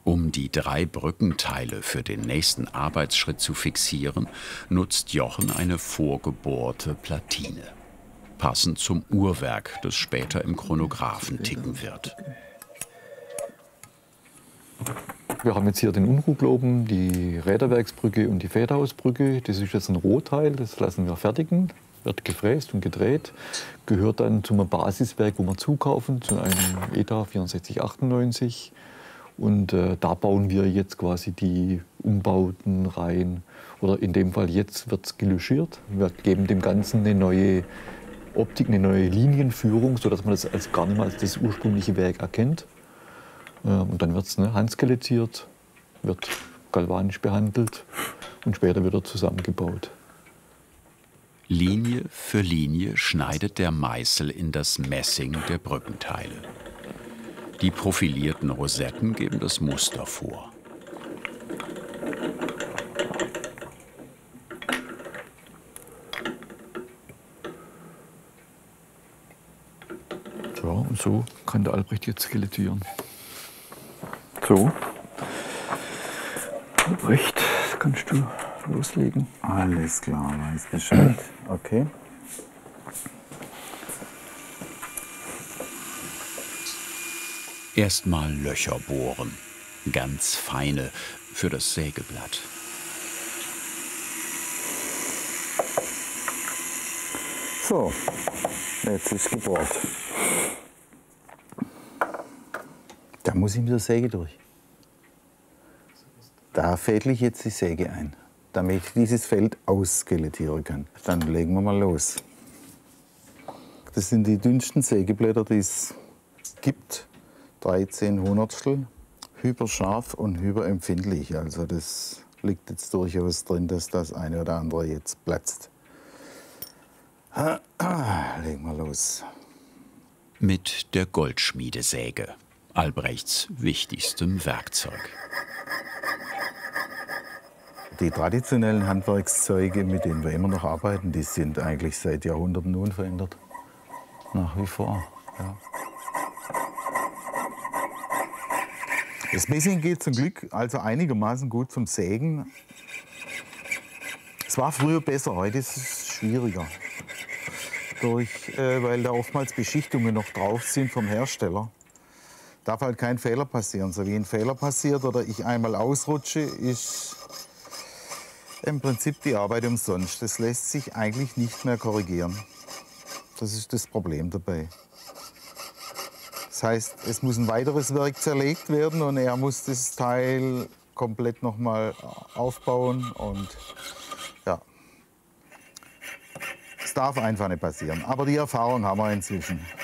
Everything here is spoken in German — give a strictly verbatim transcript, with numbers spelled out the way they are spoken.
Um die drei Brückenteile für den nächsten Arbeitsschritt zu fixieren, nutzt Jochen eine vorgebohrte Platine. Passend zum Uhrwerk, das später im Chronographen ticken wird. Wir haben jetzt hier den Unruhgloben, die Räderwerksbrücke und die Federhausbrücke. Das ist jetzt ein Rohteil, das lassen wir fertigen, wird gefräst und gedreht. Gehört dann zum Basiswerk, wo wir zukaufen, zu einem E T A vierundsechzig achtundneunzig. Und äh, da bauen wir jetzt quasi die Umbauten rein. Oder in dem Fall jetzt wird es gelöschiert. Wir geben dem Ganzen eine neue Optik, eine neue Linienführung, sodass man das als gar nicht mehr als das ursprüngliche Werk erkennt. Äh, und dann wird es ne, handskelettiert, wird galvanisch behandelt und später wieder zusammengebaut. Linie für Linie schneidet der Meißel in das Messing der Brückenteile. Die profilierten Rosetten geben das Muster vor. So, und so kann der Albrecht jetzt skelettieren. So. Albrecht, kannst du loslegen. Alles klar, weiß Bescheid. Okay. Erstmal Löcher bohren, ganz feine, für das Sägeblatt. So, jetzt ist gebohrt. Da muss ich mit der Säge durch. Da fädle ich jetzt die Säge ein, damit ich dieses Feld ausskelettieren kann. Dann legen wir mal los. Das sind die dünnsten Sägeblätter, die es gibt. dreizehn Hundertstel, hyperscharf und hyperempfindlich. Also das liegt jetzt durchaus drin, dass das eine oder andere jetzt platzt. Legen wir los. Mit der Goldschmiedesäge, Albrechts wichtigstem Werkzeug. Die traditionellen Handwerkszeuge, mit denen wir immer noch arbeiten, die sind eigentlich seit Jahrhunderten unverändert. Nach wie vor. Ja. Das Messing geht zum Glück also einigermaßen gut zum Sägen. Es war früher besser, heute ist es schwieriger. Durch, äh, weil da oftmals Beschichtungen noch drauf sind vom Hersteller. Darf halt kein Fehler passieren. So wie ein Fehler passiert oder ich einmal ausrutsche, ist im Prinzip die Arbeit umsonst. Das lässt sich eigentlich nicht mehr korrigieren. Das ist das Problem dabei. Das heißt, es muss ein weiteres Werk zerlegt werden und er muss das Teil komplett noch mal aufbauen. Und ja, es darf einfach nicht passieren. Aber die Erfahrung haben wir inzwischen.